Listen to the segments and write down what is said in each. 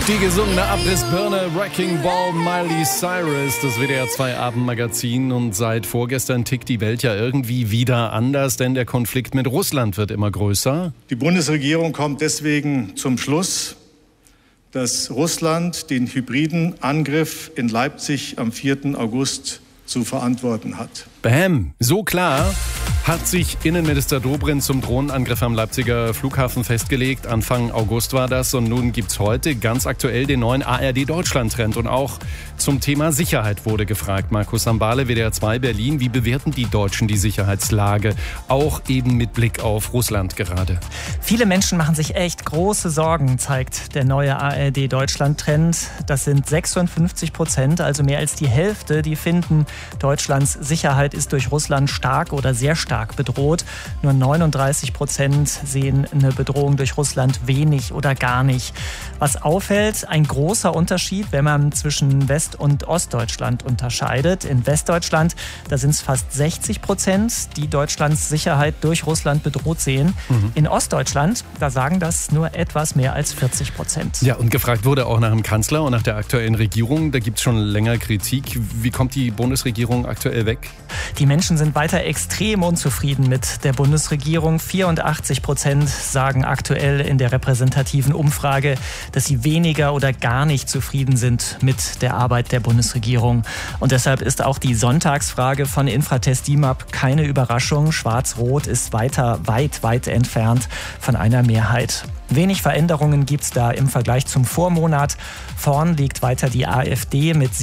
Die gesungene Abrissbirne Wrecking Ball Miley Cyrus, das WDR 2 Abendmagazin. Und seit vorgestern tickt die Welt ja irgendwie wieder anders, denn der Konflikt mit Russland wird immer größer. Die Bundesregierung kommt deswegen zum Schluss, dass Russland den hybriden Angriff in Leipzig am 4. August zu verantworten hat. Bäm, so klar hat sich Innenminister Dobrindt zum Drohnenangriff am Leipziger Flughafen festgelegt. Anfang August war das und nun gibt's heute ganz aktuell den neuen ARD-Deutschland-Trend. Und auch zum Thema Sicherheit wurde gefragt. Markus Sambale, WDR 2 Berlin. Wie bewerten die Deutschen die Sicherheitslage? Auch eben mit Blick auf Russland gerade. Viele Menschen machen sich echt große Sorgen, zeigt der neue ARD-Deutschland-Trend. Das sind 56%, also mehr als die Hälfte, die finden, Deutschlands Sicherheit ist durch Russland stark oder sehr stark bedroht. Nur 39% sehen eine Bedrohung durch Russland wenig oder gar nicht. Was auffällt, ein großer Unterschied, wenn man zwischen West- und Ostdeutschland unterscheidet. In Westdeutschland, da sind es fast 60%, die Deutschlands Sicherheit durch Russland bedroht sehen. In Ostdeutschland, da sagen das nur etwas mehr als 40%. Ja, und gefragt wurde auch nach dem Kanzler und nach der aktuellen Regierung. Da gibt es schon länger Kritik. Wie kommt die Bundesregierung aktuell weg? Die Menschen sind weiter extrem unzufrieden mit der Bundesregierung. 84% sagen aktuell in der repräsentativen Umfrage, dass sie weniger oder gar nicht zufrieden sind mit der Arbeit der Bundesregierung. Und deshalb ist auch die Sonntagsfrage von Infratest DIMAP keine Überraschung. Schwarz-Rot ist weiter weit entfernt von einer Mehrheit. Wenig Veränderungen gibt es da im Vergleich zum Vormonat. Vorn liegt weiter die AfD mit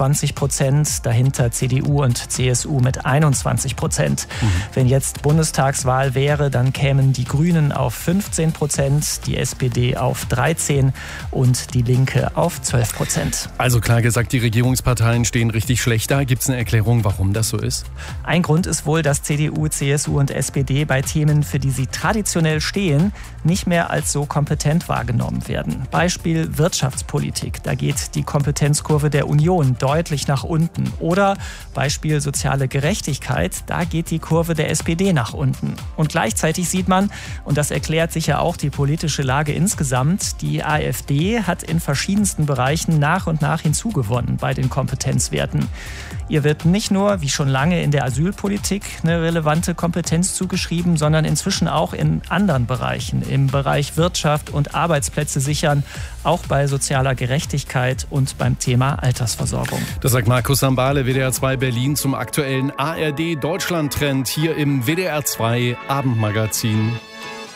27%, dahinter CDU und CSU mit 21%. Wenn jetzt Bundestagswahl wäre, dann kämen die Grünen auf 15%, die SPD auf 13% und die Linke auf 12%. Also klar gesagt, die Regierungsparteien stehen richtig schlecht da. Gibt es eine Erklärung, warum das so ist? Ein Grund ist wohl, dass CDU, CSU und SPD bei Themen, für die sie traditionell stehen, nicht mehr als so kompetent wahrgenommen werden. Beispiel Wirtschaftspolitik. Da geht die Kompetenzkurve der Union deutlich nach unten. Oder Beispiel soziale Gerechtigkeit. Da geht die Kurve der SPD nach unten. Und gleichzeitig sieht man, und das erklärt sicher auch die politische Lage insgesamt, die AfD hat in verschiedensten Bereichen nach und nach hinzugewonnen bei den Kompetenzwerten. Ihr wird nicht nur, wie schon lange in der Asylpolitik, eine relevante Kompetenz zugeschrieben, sondern inzwischen auch in anderen Bereichen, im Bereich Wirtschaft und Arbeitsplätze sichern, auch bei sozialer Gerechtigkeit und beim Thema Altersversorgung. Das sagt Markus Sambale, WDR 2 Berlin, zum aktuellen ARD-Deutschland-Trend hier im WDR 2 Abendmagazin.